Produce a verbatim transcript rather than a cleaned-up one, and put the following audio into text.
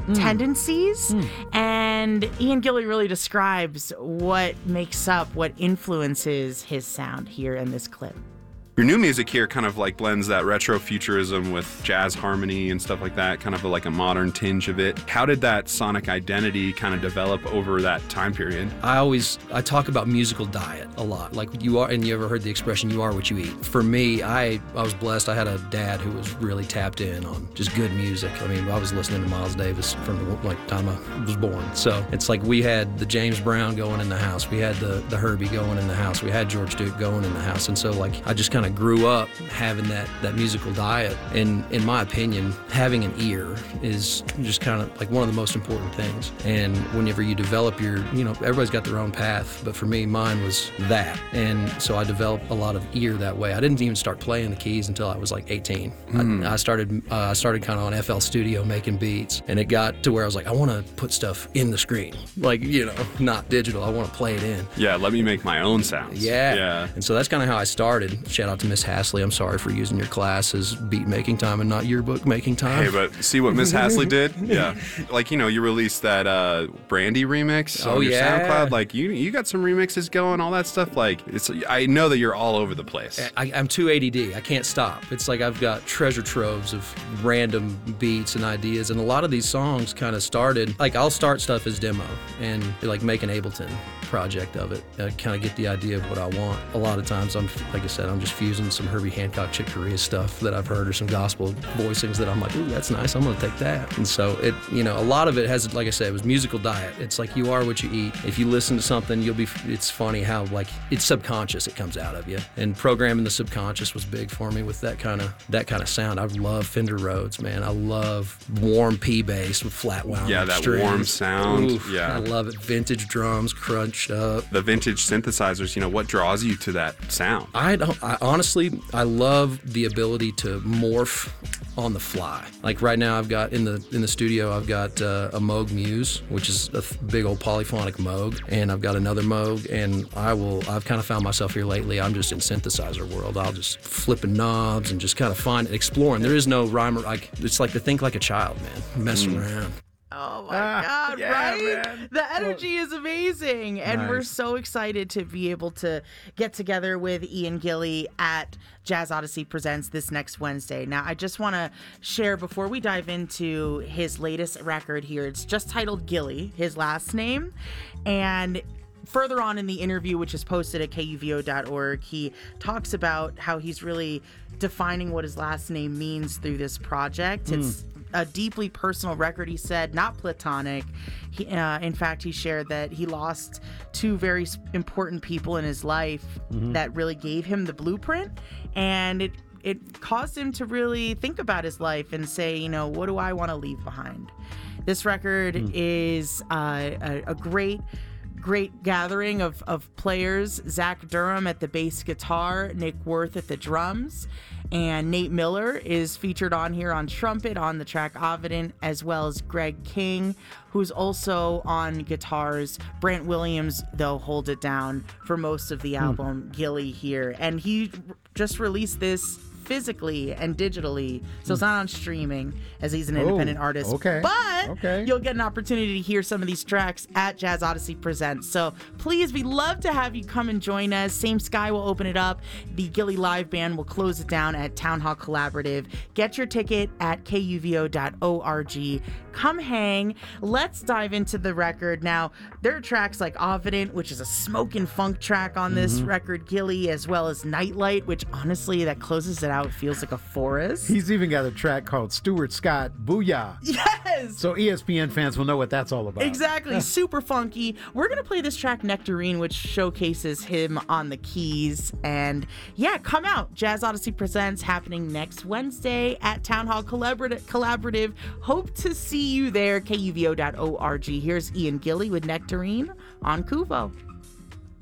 mm. tendencies. Mm. And Ian Gilly really describes what makes up, what influences his sound here in this clip. Your new music here kind of like blends that retro futurism with jazz harmony and stuff like that, kind of like a modern tinge of it. How did that sonic identity kind of develop over that time period? I always, I talk about musical diet a lot. Like you are, and you ever heard the expression, you are what you eat. For me, I, I was blessed. I had a dad who was really tapped in on just good music. I mean, I was listening to Miles Davis from the like, time I was born. So it's like we had the James Brown going in the house. We had the, the Herbie going in the house. We had George Duke going in the house. And so like, I just kind of grew up having that, that musical diet. And in my opinion, having an ear is just kind of like one of the most important things. And whenever you develop your, you know, everybody's got their own path, but for me, mine was that. And so I developed a lot of ear that way. I didn't even start playing the keys until I was like eighteen. Mm. I, I started uh, I started kind of on F L Studio making beats, and it got to where I was like, I want to put stuff in the screen. Like, you know, not digital. I want to play it in. Yeah, let me make my own sounds. Yeah. Yeah. And so that's kind of how I started. Shout out to Miss Hasley. I'm sorry for using your class as beat making time and not yearbook making time. Hey, but see what Miss Hasley did? Yeah. Like, you know, you released that uh, Brandy remix oh, on your yeah. SoundCloud. Like, you you got some remixes going, all that stuff. Like, it's. I know that you're all over the place. I, I'm too A D D. I can't stop. It's like I've got treasure troves of random beats and ideas. And a lot of these songs kind of started, like I'll start stuff as demo and like make an Ableton project of it. I kind of get the idea of what I want. A lot of times, I'm like I said, I'm just fusing some Herbie Hancock, Chick Corea stuff that I've heard or some gospel voicings that I'm like, ooh, that's nice. I'm going to take that. And so it, you know, a lot of it has, like I said, it was musical diet. It's like you are what you eat. If you listen to something, you'll be, it's funny how like it's subconscious, it comes out of you. And programming the subconscious was big for me with that kind of, that kind of sound. I love Fender Rhodes, man. I love warm P bass with flat wound Yeah, that strings. warm sound. Oof, yeah. I love it. Vintage drums crunched up. The vintage synthesizers, you know, what draws you to that sound? I don't, I honestly, I love the ability to morph on the fly. Like right now I've got in the in the studio, I've got uh, a Moog Muse, which is a th- big old polyphonic Moog, and I've got another Moog, and I will, I've kind of found myself here lately, I'm just in synthesizer world. I'll just flipping knobs and just kind of find, exploring. There is no rhyme, or like, it's like to think like a child, man, messing mm. around. Oh my Ah, God, yeah, right? man. The energy is amazing. And Nice. we're so excited to be able to get together with Ian Gilly at Jazz Odyssey Presents this next Wednesday. Now, I just want to share before we dive into his latest record here, it's just titled Gilly, his last name. And further on in the interview, which is posted at K U V O dot org, he talks about how he's really defining what his last name means through this project. Mm. It's a deeply personal record, he said, not platonic. He, uh, in fact, he shared that he lost two very important people in his life mm-hmm. that really gave him the blueprint, and it it caused him to really think about his life and say, you know, what do I want to leave behind? This record mm. is uh, a, a great Great gathering of, of players. Zach Durham at the bass guitar, Nick Worth at the drums, and Nate Miller is featured on here on trumpet on the track Avident, as well as Greg King, who's also on guitars. Brant Williams, though, holds it down for most of the album, mm. Gilly here. And he just released this physically and digitally, so it's not on streaming as he's an independent oh, artist. Okay. But okay. you'll get an opportunity to hear some of these tracks at Jazz Odyssey Presents. So please, we'd love to have you come and join us. Same Sky will open it up. The Gilly Live Band will close it down at Town Hall Collaborative. Get your ticket at K U V O dot org. Come hang. Let's dive into the record. Now, there are tracks like Avident, which is a smoke and funk track on this mm-hmm. record, Gilly, as well as Nightlight, which honestly, that closes it out. It feels like a forest. He's even got a track called Stuart Scott Booyah. Yes! So E S P N fans will know what that's all about. Exactly. Super funky. We're going to play this track, Nectarine, which showcases him on the keys. And yeah, come out. Jazz Odyssey Presents happening next Wednesday at Town Hall Collaborative. Collaborative. Hope to see you there. K U V O dot org. Here's Ian Gilly with Nectarine on Kuvo.